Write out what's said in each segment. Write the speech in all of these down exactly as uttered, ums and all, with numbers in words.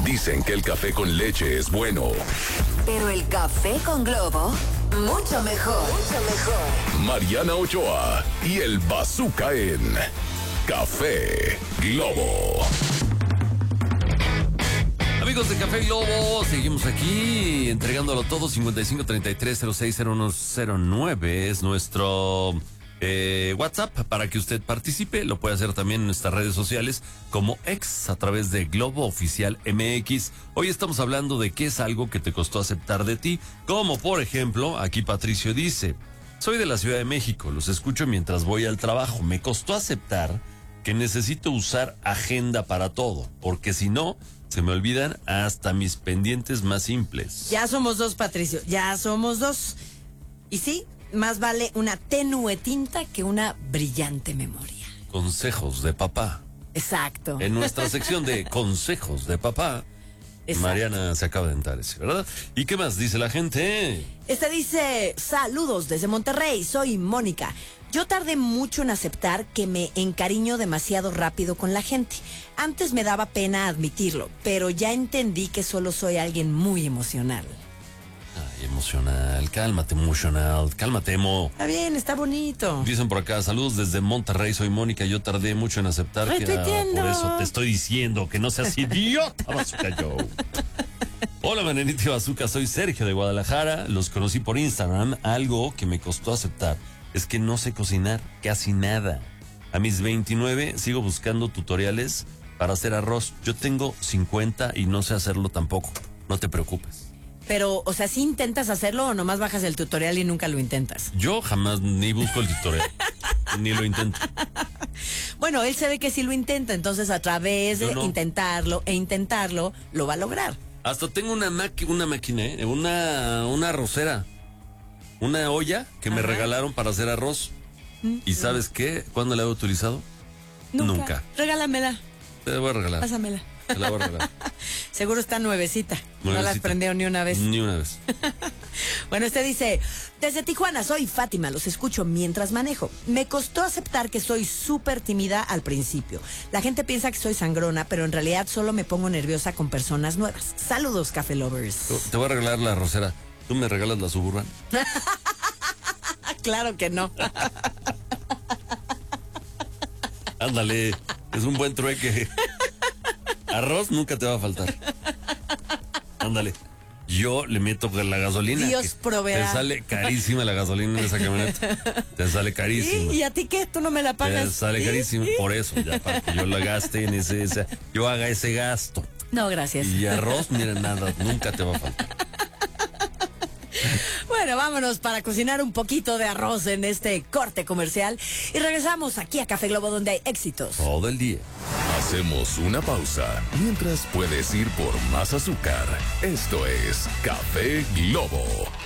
Dicen que el café con leche es bueno. Pero el café con Globo, mucho mejor. Mucho mejor. Mariana Ochoa y el Bazooka en Café Globo. Amigos de Café Globo, seguimos aquí entregándolo todo. Cincuenta y cinco treinta y tres cero seis cero uno cero nueve es nuestro eh, WhatsApp para que usted participe. Lo puede hacer también en nuestras redes sociales como ex a través de Globo Oficial M X. Hoy estamos hablando de qué es algo que te costó aceptar de ti, como por ejemplo, aquí Patricio dice: soy de la Ciudad de México, los escucho mientras voy al trabajo. Me costó aceptar que necesito usar agenda para todo, porque si no, se me olvidan hasta mis pendientes más simples. Ya somos dos, Patricio, ya somos dos. Y sí, más vale una tenue tinta que una brillante memoria. Consejos de papá. Exacto. En nuestra sección de consejos de papá, exacto, Mariana se acaba de entrar ese, ¿verdad? ¿Y qué más dice la gente? Este dice: saludos desde Monterrey, soy Mónica. Yo tardé mucho en aceptar que me encariño demasiado rápido con la gente. Antes me daba pena admitirlo, pero ya entendí que solo soy alguien muy emocional. Ay, emocional, cálmate, emocional, cálmate, emo. Está bien, está bonito. Dicen por acá: saludos desde Monterrey, soy Mónica. Yo tardé mucho en aceptar que era por eso te estoy diciendo que no seas idiota, Bazooka Joe. Hola, Manenita y Bazooka, soy Sergio de Guadalajara. Los conocí por Instagram. Algo que me costó aceptar es que no sé cocinar casi nada. A mis veintinueve sigo buscando tutoriales para hacer arroz. Yo tengo cincuenta y no sé hacerlo tampoco. No te preocupes. Pero, o sea, ¿sí intentas hacerlo o nomás bajas el tutorial y nunca lo intentas? Yo jamás ni busco el tutorial, ni lo intento. Bueno, él se ve que sí lo intenta, entonces a través de no. intentarlo e intentarlo, lo va a lograr. Hasta tengo una, maqui- una máquina, ¿eh? una, una arrocera. Una olla que Ajá. me regalaron para hacer arroz. ¿Mm? ¿Y sabes qué? ¿Cuándo la he utilizado? Nunca. Nunca. Regálamela. Te la voy a regalar. Pásamela. Te la voy a regalar. Seguro está nuevecita. nuevecita. No la has prendido ni una vez. Ni una vez. Bueno, usted dice: desde Tijuana, soy Fátima, los escucho mientras manejo. Me costó aceptar que soy súper tímida al principio. La gente piensa que soy sangrona, pero en realidad solo me pongo nerviosa con personas nuevas. Saludos, Café Lovers. Te voy a regalar la arrocera. ¿Tú me regalas la Suburban? Claro que no. Ándale, es un buen trueque. Arroz nunca te va a faltar. Ándale. Yo le meto la gasolina. Dios proveerá. Te sale carísima la gasolina en esa camioneta. Te sale carísima. ¿Y, ¿Y a ti qué? ¿Tú no me la pagas? Te sale ¿Sí? carísima. ¿Sí? Por eso, ya para que yo la gaste en ese, ese, yo haga ese gasto. No, gracias. Y arroz, mira, nada, nunca te va a faltar. Bueno, vámonos para cocinar un poquito de arroz en este corte comercial y regresamos aquí a Café Globo, donde hay éxitos todo el día. Hacemos una pausa mientras puedes ir por más azúcar. Esto es Café Globo.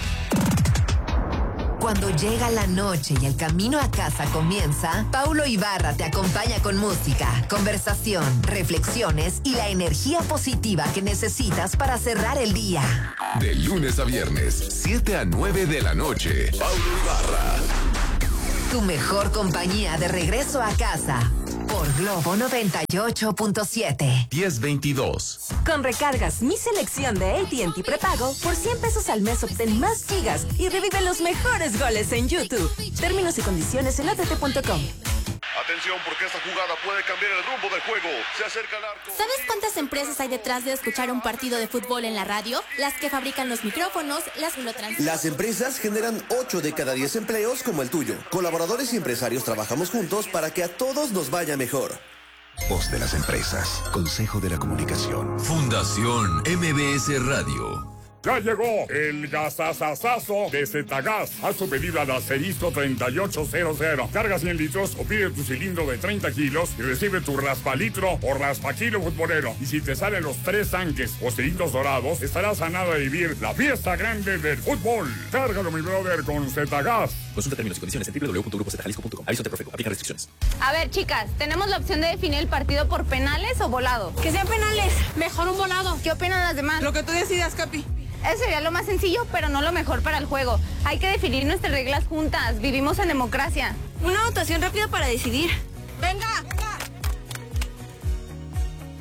Cuando llega la noche y el camino a casa comienza, Paulo Ibarra te acompaña con música, conversación, reflexiones y la energía positiva que necesitas para cerrar el día. De lunes a viernes, siete a nueve de la noche, Paulo Ibarra. Tu mejor compañía de regreso a casa. Por Globo noventa y ocho punto siete. diez veintidós. Con recargas Mi Selección de A T and T Prepago, por cien pesos al mes obtén más gigas y revive los mejores goles en YouTube. Términos y condiciones en a t t punto com. Atención, porque esta jugada puede cambiar el rumbo del juego. Se acerca el arco. ¿Sabes cuántas empresas hay detrás de escuchar un partido de fútbol en la radio? Las que fabrican los micrófonos, las que lo transmiten. Las empresas generan ocho de cada diez empleos como el tuyo. Colaboradores y empresarios trabajamos juntos para que a todos nos vaya mejor. Voz de las empresas. Consejo de la Comunicación. Fundación M B S Radio. Ya llegó el gasasasazo de Zetagas. Haz tu pedido al asterisco treinta y ocho cero cero. Carga cien litros o pide tu cilindro de treinta kilos y recibe tu raspalitro o raspakilo futbolero. Y si te salen los tres tanques o cilindros dorados, estarás a nada de vivir la fiesta grande del fútbol. Cárgalo, mi brother, con Zetagas. Consulta términos y condiciones en w w w punto grupo zeta jalisco punto com. Aviso de Profeco. Aplica restricciones. A ver, chicas, tenemos la opción de definir el partido por penales o volado. Que sean penales. Mejor un volado. ¿Qué opinan las demás? Lo que tú decidas, Capi. Eso sería lo más sencillo, pero no lo mejor para el juego. Hay que definir nuestras reglas juntas. Vivimos en democracia. Una votación rápida para decidir. ¡Venga!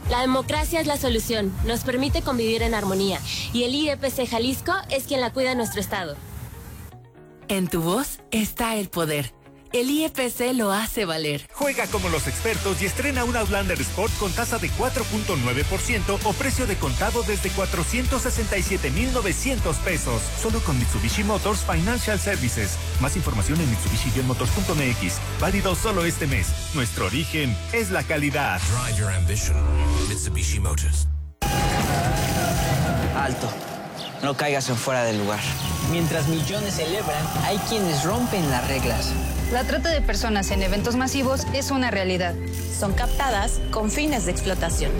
La democracia es la solución, nos permite convivir en armonía y el I E P C Jalisco es quien la cuida en nuestro estado. En tu voz está el poder. El I E P C lo hace valer. Juega como los expertos y estrena un Outlander Sport con tasa de cuatro punto nueve por ciento o precio de contado desde cuatrocientos sesenta y siete mil novecientos pesos. Solo con Mitsubishi Motors Financial Services. Más información en mitsubishi motors punto m x. Válido solo este mes. Nuestro origen es la calidad. Drive your ambition. Mitsubishi Motors. Alto. No caigas en fuera del lugar. Mientras millones celebran, hay quienes rompen las reglas. La trata de personas en eventos masivos es una realidad. Son captadas con fines de explotación.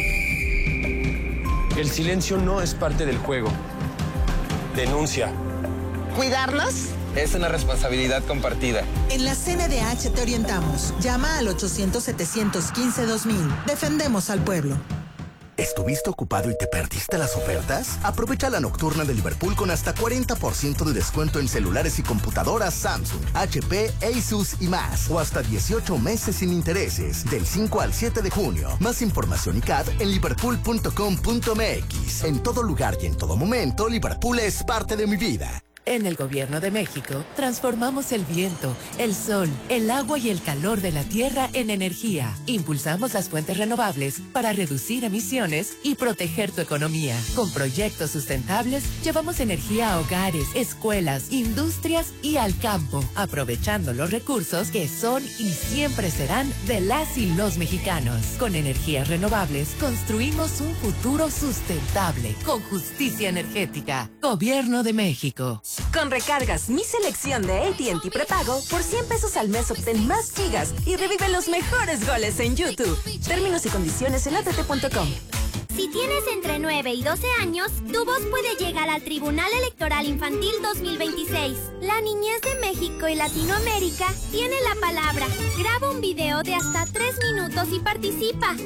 El silencio no es parte del juego. Denuncia. ¿Cuidarnos? Es una responsabilidad compartida. En la C N D H te orientamos. Llama al ochocientos, setecientos quince, dos mil. Defendemos al pueblo. ¿Estuviste ocupado y te perdiste las ofertas? Aprovecha la nocturna de Liverpool con hasta cuarenta por ciento de descuento en celulares y computadoras Samsung, H P, Asus y más. O hasta dieciocho meses sin intereses, del cinco al siete de junio. Más información y C A D en liverpool punto com punto m x. En todo lugar y en todo momento, Liverpool es parte de mi vida. En el Gobierno de México, transformamos el viento, el sol, el agua y el calor de la tierra en energía. Impulsamos las fuentes renovables para reducir emisiones y proteger tu economía. Con proyectos sustentables, llevamos energía a hogares, escuelas, industrias y al campo, aprovechando los recursos que son y siempre serán de las y los mexicanos. Con energías renovables, construimos un futuro sustentable, con justicia energética. Gobierno de México. Con recargas Mi Selección de A T and T Prepago, por cien pesos al mes obtén más gigas y revive los mejores goles en YouTube. Términos y condiciones en a t t punto com. Si tienes entre nueve y doce años, tu voz puede llegar al Tribunal Electoral Infantil dos mil veintiséis. La niñez de México y Latinoamérica tiene la palabra. Graba un video de hasta tres minutos y participa.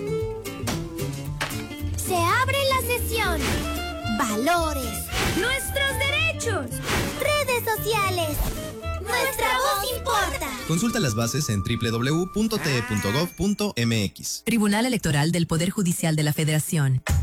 Se abre la sesión. Valores. Nuestros derechos. Redes sociales. Nuestra voz importa. Consulta las bases en doble u doble u doble u punto t e punto gov punto m x. Tribunal Electoral del Poder Judicial de la Federación.